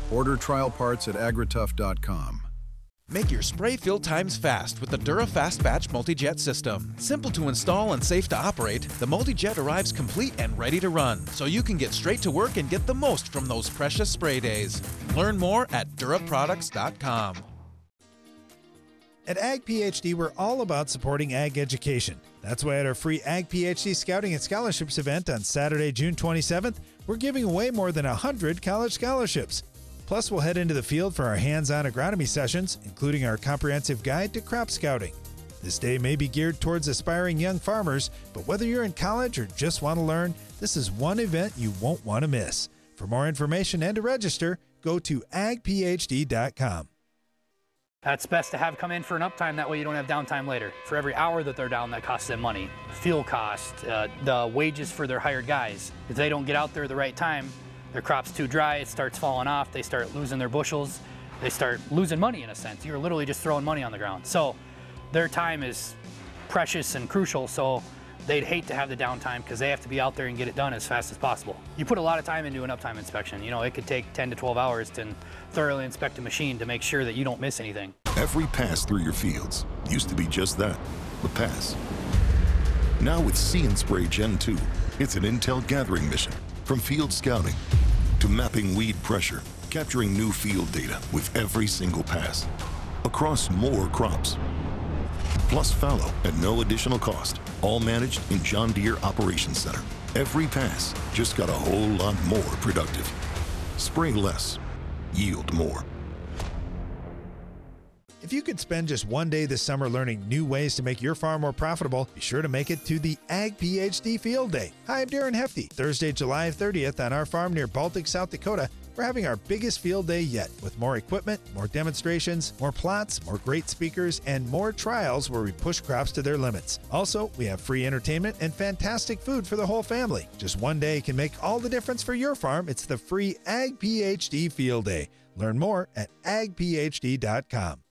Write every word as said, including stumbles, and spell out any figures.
Order trial parts at agritough dot com. Make your spray fill times fast with the Dura Fast Batch Multi-Jet system. Simple to install and safe to operate, the Multi-Jet arrives complete and ready to run, so you can get straight to work and get the most from those precious spray days. Learn more at dura products dot com. At Ag PhD, we're all about supporting ag education. That's why at our free Ag PhD Scouting and Scholarships event on Saturday, June twenty-seventh, we're giving away more than one hundred college scholarships. Plus, we'll head into the field for our hands-on agronomy sessions, including our comprehensive guide to crop scouting. This day may be geared towards aspiring young farmers, but whether you're in college or just want to learn, this is one event you won't want to miss. For more information and to register, go to ag p h d dot com. It's best to have come in for an uptime, that way you don't have downtime later. For every hour that they're down, that costs them money. Fuel cost, uh, the wages for their hired guys. If they don't get out there at the right time, their crop's too dry, it starts falling off, they start losing their bushels, they start losing money in a sense. You're literally just throwing money on the ground. So their time is precious and crucial, so they'd hate to have the downtime because they have to be out there and get it done as fast as possible. You put a lot of time into an uptime inspection. You know, it could take ten to twelve hours to thoroughly inspect a machine to make sure that you don't miss anything. Every pass through your fields used to be just that, a pass. Now with See and Spray Gen two, it's an intel gathering mission. From field scouting to mapping weed pressure, capturing new field data with every single pass across more crops. Plus fallow at no additional cost, all managed in John Deere Operations Center. Every pass just got a whole lot more productive. Spray less, yield more. If you could spend just one day this summer learning new ways to make your farm more profitable, be sure to make it to the Ag PhD Field Day. Hi, I'm Darren Hefty. Thursday, July thirtieth on our farm near Baltic, South Dakota, we're having our biggest field day yet with more equipment, more demonstrations, more plots, more great speakers, and more trials where we push crops to their limits. Also, we have free entertainment and fantastic food for the whole family. Just one day can make all the difference for your farm. It's the free Ag PhD Field Day. Learn more at ag p h d dot com.